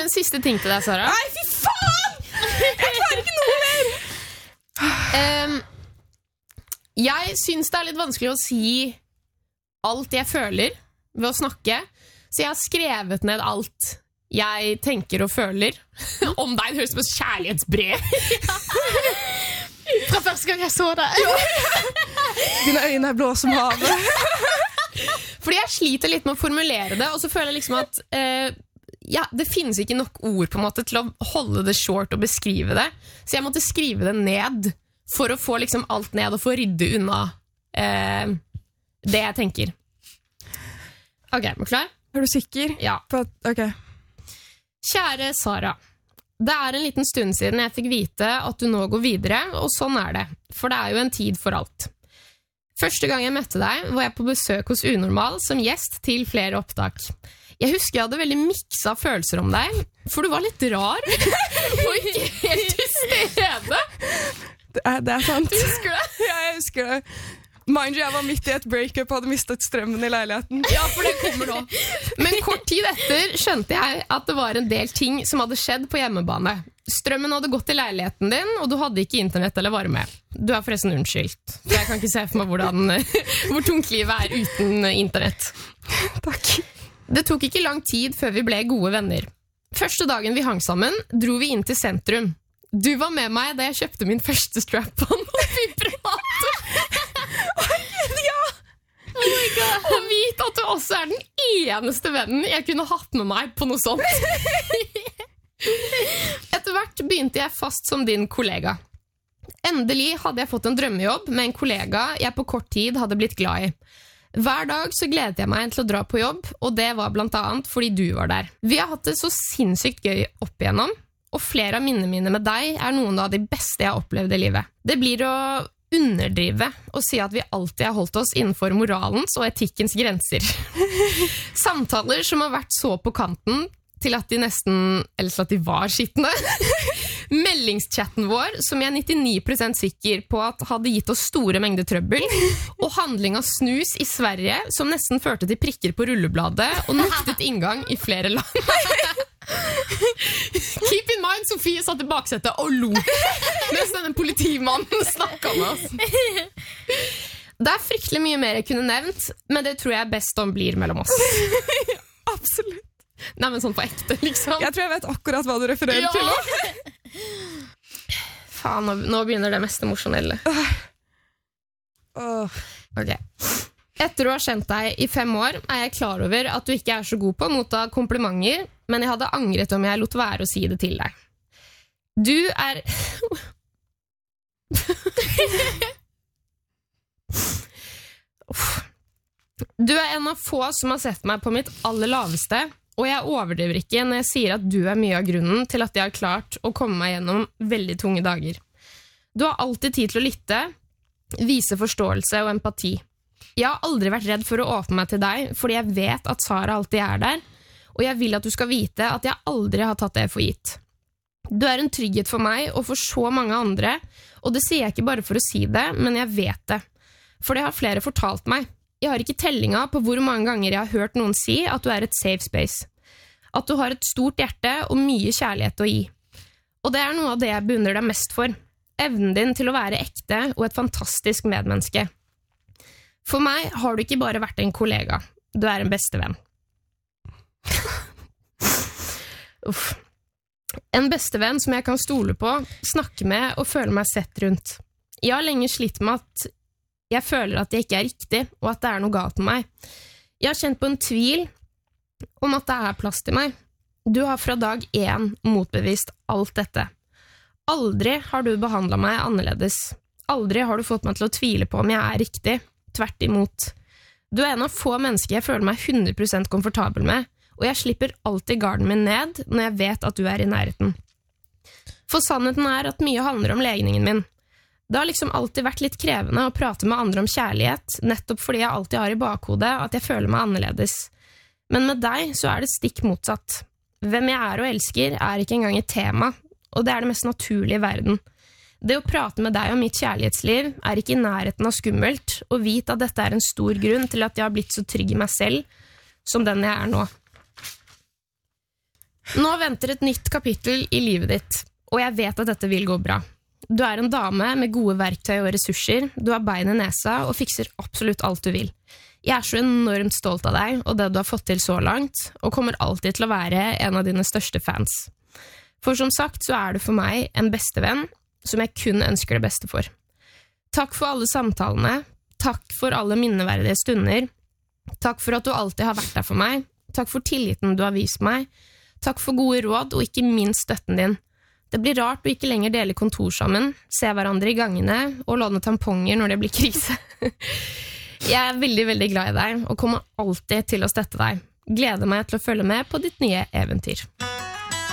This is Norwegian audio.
en siste ting til deg, Sara. Nei, fy faen! Jeg klarer ikke noe mer! Jeg synes det litt vanskelig å si alt jeg føler ved å snakke, så jeg har skrevet ned alt jeg tenker og føler om deg. Det høres ut som et kjærlighetsbrev. Fra første gang jeg så deg. Dine øyne blå som havet. Fordi jeg sliter litt med å formulere det, og så føler jeg liksom at det finnes ikke nok ord på en måte til å holde det short og beskrive det. Så jeg måtte skrive det ned for å få liksom alt ned og få rydde unna det jeg tenker. Ok, er du klar? Er du sikker? Ja. Ok. Kjære Sara, det en liten stund siden jeg fikk vite at du nå går videre, og sånn det, for det jo en tid for alt. Første gang jeg møtte deg, var jeg på besøk hos Unormal som gjest til flere opptak. Jeg husker jeg hadde veldig miksa følelser om deg, for du var litt rar, og ikke helt til stede. Det sant. Husker du det? Ja, jeg husker det. Mind you, jeg var midt i et breakup og hadde mistet strømmen i leiligheten. Ja, for det kommer nå. Men kort tid etter skjønte jeg at det var en del ting som hadde skjedd på hjemmebane. Strømmen hadde gått i leiligheten din, og du hadde ikke internett eller varme. Du forresten unnskyldt. Jeg kan ikke se for meg hvor tungt livet uten internett. Takk. Det tok ikke lang tid før vi ble gode venner. Første dagen vi hang sammen, dro vi inn til sentrum. Du var med meg da jeg kjøpte min første strap-on og vibrator. Oh my God. Og vite at du også den eneste vennen jeg kunne hatt med meg på noe sånt. Etter hvert begynte jeg fast som din kollega. Endelig hadde jeg fått en drømmejobb med en kollega jeg på kort tid hadde blitt glad i. Hver dag så gledet jeg meg til å dra på jobb, og det var blant annet fordi du var der. Vi har hatt det så sinnssykt gøy opp igjennom, og flere av minnene mine med deg noen av de beste jeg har opplevd i livet. Det blir å underdrive og si at vi alltid har holdt oss innenfor moralens og etikkens grenser. Samtaler som har vært så på kanten til at de nesten, eller til at de var skittende. Meldingschatten vår, som jeg 99% sikker på at hadde gitt oss store mengder trøbbel, og handling av snus i Sverige, som nesten førte til prikker på rullebladet og nektet inngang i flere land. Keep in mind, Sofie satt i baksetet og lo mens denne politimannen snakket med oss. Det fryktelig mye mer jeg kunne nevnt, men det tror jeg best om blir mellom oss. Absolutt. Nei, men sånn på ekte, liksom. Jeg tror jeg vet akkurat hva du refererer til nå. Faen, nå begynner det mest emosjonelle. Ok. Etter å ha kjent deg i 5 år, jeg klar over at du ikke så god på å motta komplimenter, men jeg hadde angret om jeg lot være å si det til deg. Du Du en av få som har sett meg på mitt aller laveste, og jeg overdriver ikke når jeg sier at du mye av grunnen til at jeg har klart å komme meg gjennom veldig tunge dager. Du har alltid tid til å lytte, vise forståelse og empati. Jeg har aldri vært redd for å åpne meg til deg, fordi jeg vet at Sara alltid der, og jeg vil at du skal vite at jeg aldri har tatt det for gitt. Du en trygghet for meg og for så mange andre, og det sier jeg ikke bare for å si det, men jeg vet det. For det har flere fortalt meg. Jeg har ikke tellinga på hvor mange ganger jeg har hørt noen si at du et safe space. At du har et stort hjerte og mye kjærlighet å gi. Og det noe av det jeg beundrer deg mest for. Evnen din til å være ekte og et fantastisk medmenneske. For meg har du ikke bare vært en kollega. Du en bestevenn. Uff. En bestevenn som jeg kan stole på, snakke med og føle meg sett rundt. Jeg har lenge slitt med at jeg føler at jeg ikke riktig, og at det noe galt med meg. Jeg har kjent på en tvil om at det plass til meg. Du har fra dag 1 motbevist alt dette. Aldri har du behandlet meg annerledes. Aldri har du fått meg til å tvile på om jeg riktig. Tvert imot. Du en av få mennesker jeg føler meg 100% komfortabel med, og jeg slipper alltid garden min ned når jeg vet at du i nærheten. For sannheten at mye handler om legningen min. Det har liksom alltid vært litt krevende å prate med andre om kjærlighet, nettopp fordi jeg alltid har i bakhodet at jeg føler meg annerledes. Men med deg så det stikk motsatt. Hvem jeg og elsker ikke engang et tema, og det det mest naturlige i verden. Det å prate med deg om mitt kjærlighetsliv ikke i nærheten av skummelt, og vite at dette en stor grunn til at jeg har blitt så trygg i meg selv som den jeg nå. Nå venter et nytt kapittel i livet ditt, og jeg vet at dette vil gå bra. Du er en dame med gode verktøy og ressurser, du har bein i nesa og fikser absolutt alt du vil. Jeg er så enormt stolt av deg og det du har fått til så langt, og kommer alltid til å være en av dine største fans. For som sagt så er du for meg en bestevenn som jeg kun ønsker det beste for. Takk for alle samtalene, takk for alle minneverdige stunder, takk for at du alltid har vært der for meg, takk for tilliten du har vist meg, takk for gode råd og ikke minst støtten din. Det blir rart å ikke lenger dele kontor sammen, se hverandre i gangene og låne tamponger når det blir krise. Jeg er veldig, veldig glad i deg og kommer alltid til å støtte deg. Gleder meg til å følge med på ditt nye eventyr.